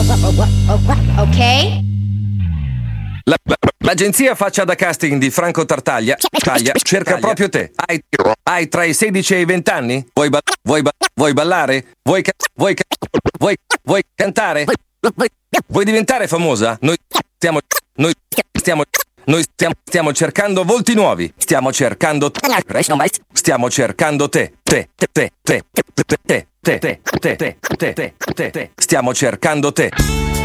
Ok? L'agenzia Faccia da Casting di Franco Tartaglia cerca proprio te. Hai tra i 16 e i 20 anni? Vuoi ballare? Vuoi cantare? Vuoi diventare famosa? Noi stiamo cercando volti nuovi. Stiamo cercando te. Stiamo cercando te.